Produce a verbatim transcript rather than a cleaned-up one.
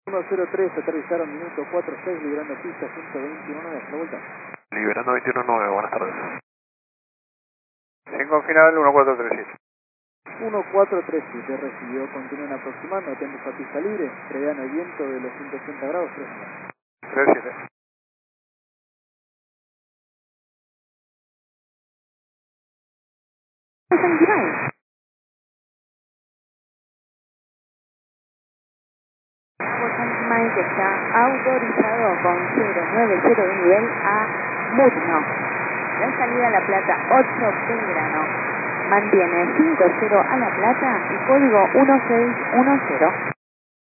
uno cero tres, aterrizaron minuto cuatro seis, liberando pista ciento veintiuno nueve, hasta la vuelta. Liberando veintiuno nueve, buenas tardes. cinco final, uno cuatro tres siete. uno cuatro tres siete, recibió, continúen aproximando, atentos a pista libre, prevean el viento de los ciento ochenta grados, tres tres siete. Mike está autorizado con cero nueve cero de nivel a Mutno. La salida a La Plata ocho Belgrano. Mantiene cinco cero a La Plata y código uno seis uno cero.